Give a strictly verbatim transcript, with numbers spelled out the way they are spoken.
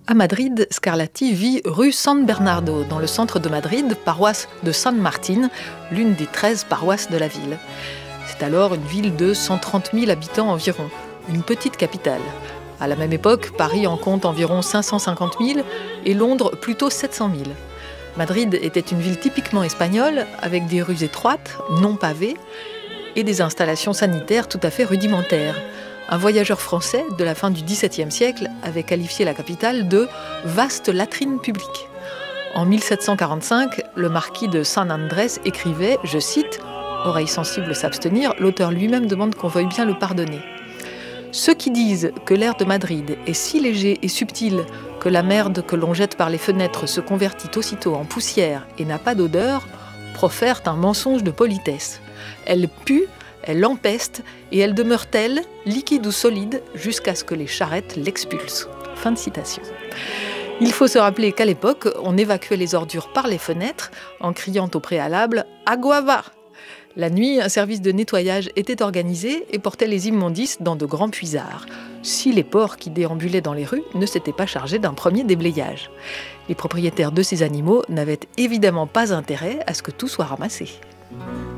À Madrid, Scarlatti vit rue San Bernardo, dans le centre de Madrid, paroisse de San Martín, l'une des treize paroisses de la ville. C'est alors une ville de cent trente mille habitants environ, une petite capitale. À la même époque, Paris en compte environ cinq cent cinquante mille et Londres plutôt sept cent mille. Madrid était une ville typiquement espagnole, avec des rues étroites, non pavées, et des installations sanitaires tout à fait rudimentaires. Un voyageur français de la fin du dix-septième siècle avait qualifié la capitale de « vaste latrine publique ». En mille sept cent quarante-cinq, le marquis de San Andrés écrivait, je cite, « Oreilles sensibles s'abstenir, l'auteur lui-même demande qu'on veuille bien le pardonner. Ceux qui disent que l'air de Madrid est si léger et subtil que la merde que l'on jette par les fenêtres se convertit aussitôt en poussière et n'a pas d'odeur, profèrent un mensonge de politesse. Elle pue, elle empeste et elle demeure telle, liquide ou solide, jusqu'à ce que les charrettes l'expulsent. » Fin de citation. Il faut se rappeler qu'à l'époque, on évacuait les ordures par les fenêtres en criant au préalable « Agua va !» La nuit, un service de nettoyage était organisé et portait les immondices dans de grands puisards, si les porcs qui déambulaient dans les rues ne s'étaient pas chargés d'un premier déblayage. Les propriétaires de ces animaux n'avaient évidemment pas intérêt à ce que tout soit ramassé.